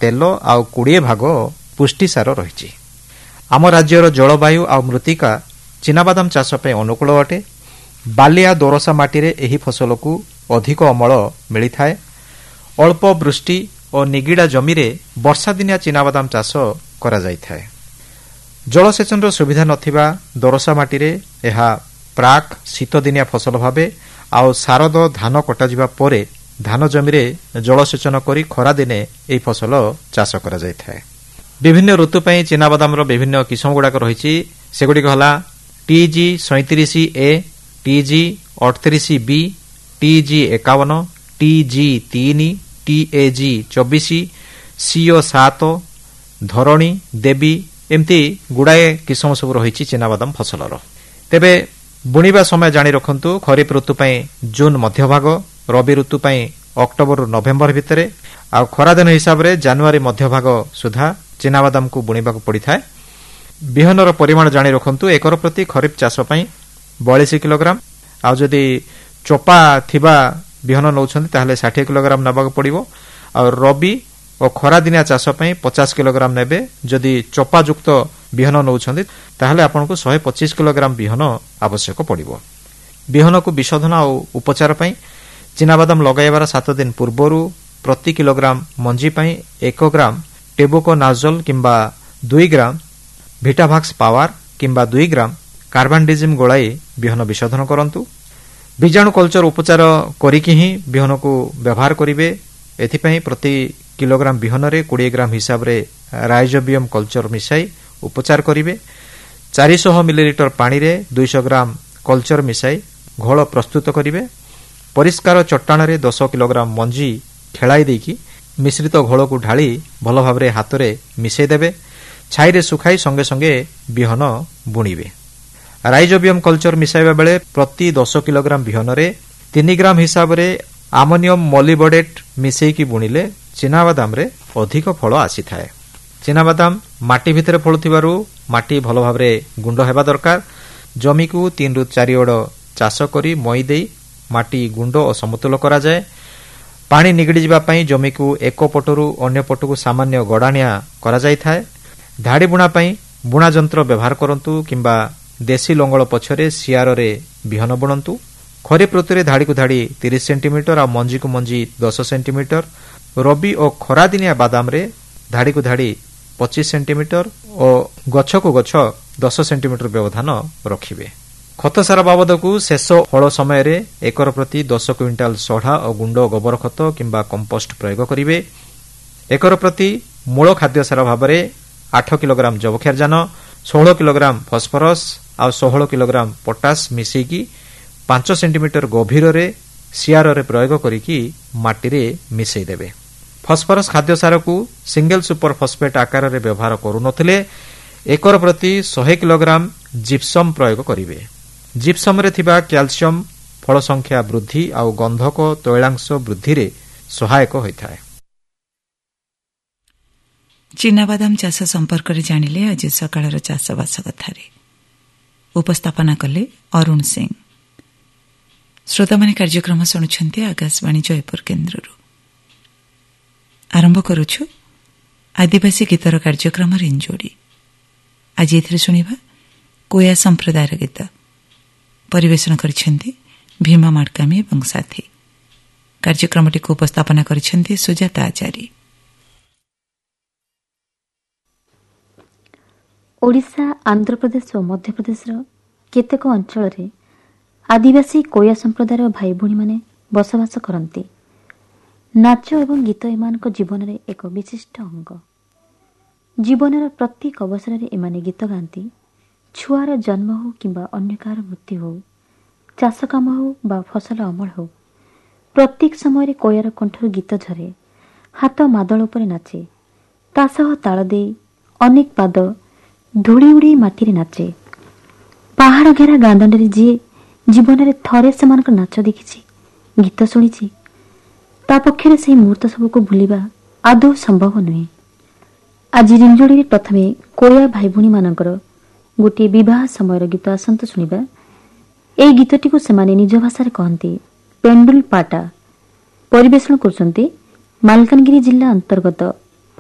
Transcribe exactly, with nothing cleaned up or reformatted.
ତେଲ ଆଉ କୋଡ଼ିଏ ଭାଗ ପୁଷ୍ଟିସାର ରହିଛି। ଆମ ରାଜ୍ୟର ଜଳବାୟୁ ଆଉ ମୃତ୍ତିକା ଚିନାବାଦାମ ଚାଷ ପାଇଁ ଅନୁକୂଳ ଅଟେ। ବାଲିଆ ଦୋରସା ମାଟିରେ ଏହି ଫସଲକୁ ଅଧିକ ଅମଳ ମିଳିଥାଏ। ଅଳ୍ପ ବୃଷ୍ଟି ଓ ନିଗିଡ଼ା ଜମିରେ ବର୍ଷାଦିନିଆ ଚିନାବାଦାମ ଚାଷ କରାଯାଇଥାଏ। ଜଳସେଚନର ସୁବିଧା ନଥିବା ଦୋରସା ମାଟିରେ ଏହା ପ୍ରାକ୍ ଶୀତଦିନିଆ ଫସଲ ଭାବେ ଆଉ ଶାରଦ ଧାନ କଟାଯିବା ପରେ ଧାନ ଜମିରେ ଜଳସେଚନ କରି ଖରାଦିନେ ଏହି ଫସଲ ଚାଷ କରାଯାଇଥାଏ। ବିଭିନ୍ନ ଋତୁ ପାଇଁ ଚିନାବାଦାମର ବିଭିନ୍ନ କିସମଗୁଡ଼ାକ ରହିଛି। ସେଗୁଡ଼ିକ ହେଲା ଟିଜି ସଇଁତିରିଶ ଏ, ଟିଜି ଅଠତିରିଶ ବି, ଟିଜି ଏକାବନ, ଟିଜି ତିନି, ଟିଏଜି ଚବିଶ, ସିଓ ସାତ, ଧରଣୀ, ଦେବୀ ଏମିତି ଗୁଡ଼ାଏ କିସମ ସବୁ ରହିଛି ଚିନାବାଦାମ ଫସଲର। ତେବେ ବୁଣିବା ସମୟ ଜାଣି ରଖନ୍ତୁ। ଖରିଫ ଋତୁ ପାଇଁ ଜୁନ୍ ମଧ୍ୟଭାଗ, ରବି ଋତୁ ପାଇଁ ଅକ୍ଟୋବରରୁ ନଭେମ୍ବର ଭିତରେ, ଆଉ ଖରାଦିନ ହିସାବରେ ଜାନୁଆରୀ ମଧ୍ୟଭାଗ ସୁଦ୍ଧା ଚିନାବାଦାମକୁ ବୁଣିବାକୁ ପଡ଼ିଥାଏ। ବିହନର ପରିମାଣ ଜାଣି ରଖନ୍ତୁ। ଏକର ପ୍ରତି ଖରିଫ ଚାଷ ପାଇଁ ବୟାଳିଶ କିଲୋଗ୍ରାମ, ଆଉ ଯଦି ଚୋପା ଥିବା ବିହନ ନେଉଛନ୍ତି ତାହେଲେ ଷାଠିଏ କିଲୋଗ୍ରାମ ନେବାକୁ ପଡ଼ିବ। ଆଉ ରବି ଓ ଖରାଦିନିଆ ଚାଷ ପାଇଁ ପଚାଶ କିଲୋଗ୍ରାମ ନେବେ। ଯଦି ଚୋପାଯୁକ୍ତ ବିହନ ନେଉଛନ୍ତି ତାହେଲେ ଆପଣଙ୍କୁ ଶହେ ପଚିଶ କିଲୋଗ୍ରାମ ବିହନ ଆବଶ୍ୟକ ପଡ଼ିବ। ବିହନକୁ ବିଶୋଧନ ଆଉ ଉପଚାର ପାଇଁ ଚିନାବାଦାମ ଲଗାଇବାର ସାତ ଦିନ ପୂର୍ବରୁ ପ୍ରତି କିଲୋଗ୍ରାମ ମଞ୍ଜି ପାଇଁ ଏକ ଗ୍ରାମ ଟେବୁକୋନାଜୋଲ କିମ୍ବା ଦୁଇ ଗ୍ରାମ ଭିଟାଭାକ୍ସ ପାୱାର କିମ୍ବା ଦୁଇ ଗ୍ରାମ କାର୍ବାନଡିଜିମ୍ ଗୋଳାଇ ବିହନ ବିଶୋଧନ କରନ୍ତୁ। ବୀଜାଣୁ କଲଚର ଉପଚାର କରିକି ହିଁ ବିହନକୁ ବ୍ୟବହାର କରିବେ। ଏଥିପାଇଁ ପ୍ରତି କିଲୋଗ୍ରାମ ବିହନରେ କୋଡ଼ିଏ ଗ୍ରାମ ହିସାବରେ ରାଇଜୋବିୟମ କଲଚର ମିଶାଇ ଉପଚାର କରିବେ। ଚାରିଶହ ମିଲିଲିଟର ପାଣିରେ ଦୁଇଶହ ଗ୍ରାମ କଲଚର ମିଶାଇ ଘୋଳ ପ୍ରସ୍ତୁତ କରିବେ। ପରିଷ୍କାର ଚଟାଣରେ ଦଶ କିଲୋଗ୍ରାମ ମଞ୍ଜି ଖେଳାଇ ଦେଇକି ମିଶ୍ରିତ ଘୋଳକୁ ଢାଳି ଭଲ ଭାବରେ ହାତରେ ମିଶାଇ ଦେବେ। ଛାଇରେ ଶୁଖାଇ ସଙ୍ଗେ ସଙ୍ଗେ ବିହନ ବୁଣିବେ। ରାଇଜୋବିୟମ କଲଚର ମିଶାଇବା ବେଳେ ପ୍ରତି ଦଶ କିଲୋଗ୍ରାମ ବିହନରେ ତିନି ଗ୍ରାମ ହିସାବରେ ଆମୋନିୟମ ମଲିବଡେଟ୍ ମିଶାଇକି ବୁଣିଲେ ଚିନାବାଦାମରେ ଅଧିକ ଫଳ ଆସିଥାଏ। ଚିନାବାଦାମ ମାଟି ଭିତରେ ଫଳୁଥିବାରୁ ମାଟି ଭଲ ଭାବରେ ଗୁଣ୍ଡ ହେବା ଦରକାର। ଜମିକୁ ତିନିରୁ ଚାରି ଓଡ଼ ଚାଷ କରି ମଇ ଦେଇ ମାଟି ଗୁଣ୍ଡ ଓ ସମତୁଲ କରାଯାଏ। ପାଣି ନିଗିଡ଼ି ଯିବା ପାଇଁ ଜମିକୁ ଏକ ପଟରୁ ଅନ୍ୟ ପଟକୁ ସାମାନ୍ୟ ଗଡ଼ାଣିଆ କରାଯାଇଥାଏ। ଧାଡ଼ି ବୁଣା ପାଇଁ ବୁଣା ଯନ୍ତ୍ର ବ୍ୟବହାର କରନ୍ତୁ କିମ୍ବା ଦେଶୀ ଲଙ୍ଗଳ ପଛରେ ସିଆରରେ ବିହନ ବୁଣନ୍ତୁ। ଖରିଫ ଋତୁରେ ଧାଡ଼ିକୁ ଧାଡ଼ି ତିରିଶ ସେଣ୍ଟିମିଟର ଆଉ ମଞ୍ଜିକୁ ମଞ୍ଜି ଦଶ ସେଣ୍ଟିମିଟର, ରବି ଓ ଖରାଦିନିଆ ବାଦାମରେ ଧାଡ଼ିକୁ ଧାଡ଼ି ପଚିଶ ସେଣ୍ଟିମିଟର ଓ ଗଛକୁ ଗଛ ଦଶ ସେଣ୍ଟିମିଟର ବ୍ୟବଧାନ ରଖିବେ। ଖତସାର ବାବଦକୁ ଶେଷ ଫଳ ସମୟରେ ଏକର ପ୍ରତି ଦଶ କୁଇଣ୍ଟାଲ ସଢ଼ା ଓ ଗୁଣ୍ଡ ଗୋବର ଖତ କିମ୍ବା କମ୍ପୋଷ୍ଟ ପ୍ରୟୋଗ କରିବେ। ଏକର ପ୍ରତି ମୂଳ ଖାଦ୍ୟସାର ଭାବରେ ଆଠ କିଲୋଗ୍ରାମ ଯବକ୍ଷାରଜାନ, ଷୋହଳ କିଲୋଗ୍ରାମ ଫସ୍ଫରସ୍ ଆଉ ଷୋହଳ କିଲୋଗ୍ରାମ ପଟାସ ମିଶାଇକି ପାଞ୍ଚ ସେଣ୍ଟିମିଟର ଗଭୀରରେ ସିଆରରେ ପ୍ରୟୋଗ କରିକି ମାଟିରେ ମିଶାଇ ଦେବେ। ଫସ୍ଫରସ୍ ଖାଦ୍ୟସାରକୁ ସିଙ୍ଗଲ ସୁପର ଫସ୍ଫେଟ୍ ଆକାରରେ ବ୍ୟବହାର କରୁନଥିଲେ ଏକର ପ୍ରତି ଶହେ କିଲୋଗ୍ରାମ ଜିପ୍ସମ୍ ପ୍ରୟୋଗ କରିବେ। ଜିପ୍ସମ୍ରେ ଥିବା କ୍ୟାଲସିୟମ ଫଳ ସଂଖ୍ୟା ବୃଦ୍ଧି ଆଉ ଗନ୍ଧକ ତୈଳାଂଶ ବୃଦ୍ଧିରେ ସହାୟକ ହୋଇଥାଏ। ଚିନାବାଦାମ ଚାଷ ସମ୍ପର୍କରେ ଜାଣିଲେ ଆଜି ସକାଳର ଚାଷବାସ କଥାରେ। ଉପସ୍ଥାପନା କଲେ ଅରୁଣ ସିଂ। ଶ୍ରୋତାମାନେ କାର୍ଯ୍ୟକ୍ରମ ଶୁଣୁଛନ୍ତି ଆକାଶବାଣୀ ଜୟପୁର କେନ୍ଦ୍ରରୁ। ଆରମ୍ଭ କରୁଛୁ ଆଦିବାସୀ ଗୀତର କାର୍ଯ୍ୟକ୍ରମ ରିଞ୍ଜୋଡ଼ି। ଆଜି ଏଥିରେ ଶୁଣିବା କୋୟା ସମ୍ପ୍ରଦାୟର ଗୀତ। ପରିବେଷଣ କରିଛନ୍ତି ଭୀମା ମାଡକାମୀ ଏବଂ ସାଥୀ। କାର୍ଯ୍ୟକ୍ରମଟିକୁ ଉପସ୍ଥାପନା କରିଛନ୍ତି ସୁଜାତା ଆଚାରୀ। ଓଡ଼ିଶା, ଆନ୍ଧ୍ରପ୍ରଦେଶ ଓ ମଧ୍ୟପ୍ରଦେଶର କେତେକ ଅଞ୍ଚଳରେ ଆଦିବାସୀ କୋୟା ସମ୍ପ୍ରଦାୟର ଭାଇ ଭଉଣୀମାନେ ବସବାସ କରନ୍ତି। ନାଚ ଏବଂ ଗୀତ ଏମାନଙ୍କ ଜୀବନରେ ଏକ ବିଶିଷ୍ଟ ଅଙ୍ଗ। ଜୀବନର ପ୍ରତ୍ୟେକ ଅବସରରେ ଏମାନେ ଗୀତ ଗାଆନ୍ତି। ଛୁଆର ଜନ୍ମ ହେଉ କିମ୍ବା ଅନ୍ୟ କାହାର ମୃତ୍ୟୁ ହେଉ, ଚାଷ କାମ ହେଉ ବା ଫସଲ ଅମଳ ହେଉ, ପ୍ରତ୍ୟେକ ସମୟରେ କୋୟାର କଣ୍ଠରୁ ଗୀତ ଝରେ। ହାତ ମାଦଳ ଉପରେ ନାଚେ। ତା ସହ ତାଳ ଦେଇ ଅନେକ ପାଦ ଧୂଳି ଉଡ଼େଇ ମାଟିରେ ନାଚେ। ପାହାଡ଼ ଘେରା ଗାଁଦାଣ୍ଡରେ ଯିଏ ଜୀବନରେ ଥରେ ସେମାନଙ୍କ ନାଚ ଦେଖିଛି, ଗୀତ ଶୁଣିଛି, ତା ପକ୍ଷରେ ସେହି ମୁହୂର୍ତ୍ତ ସବୁକୁ ଭୁଲିବା ଆଦୌ ସମ୍ଭବ ନୁହେଁ। ଆଜି ରିଞ୍ଜୋଡ଼ିରେ ପ୍ରଥମେ କୋୟା ଭାଇ ଭଉଣୀମାନଙ୍କର ଗୋଟିଏ ବିବାହ ସମୟର ଗୀତ ଆସନ୍ତୁ ଶୁଣିବା। ଏହି ଗୀତଟିକୁ ସେମାନେ ନିଜ ଭାଷାରେ କହନ୍ତି ପେଣ୍ଡୁଲ ପାଟା। ପରିବେଷଣ କରୁଛନ୍ତି ମାଲକାନଗିରି ଜିଲ୍ଲା ଅନ୍ତର୍ଗତ